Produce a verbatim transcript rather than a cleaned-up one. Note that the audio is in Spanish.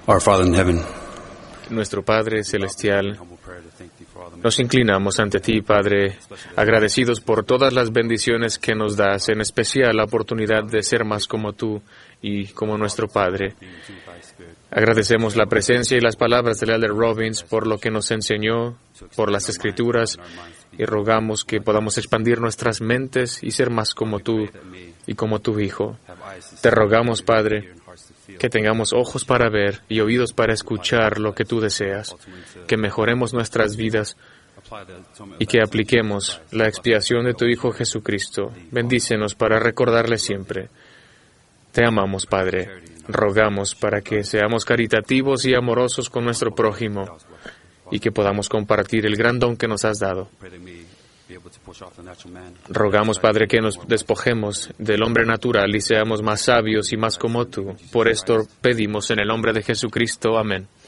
Our Father in heaven, Nuestro Padre Celestial, nos inclinamos ante ti, Padre, agradecidos por todas las bendiciones que nos das, en especial la oportunidad de ser más como tú y como nuestro Padre. Agradecemos la presencia y las palabras del Elder Robbins por lo que nos enseñó, por las Escrituras, y rogamos que podamos expandir nuestras mentes y ser más como tú y como tu Hijo. Te rogamos, Padre, que tengamos ojos para ver y oídos para escuchar lo que tú deseas, que mejoremos nuestras vidas y que apliquemos la expiación de tu Hijo Jesucristo. Bendícenos para recordarle siempre. Te amamos, Padre. Rogamos para que seamos caritativos y amorosos con nuestro prójimo y que podamos compartir el gran don que nos has dado. Rogamos, Padre, que nos despojemos del hombre natural y seamos más sabios y más como tú. Por esto pedimos en el nombre de Jesucristo. Amén.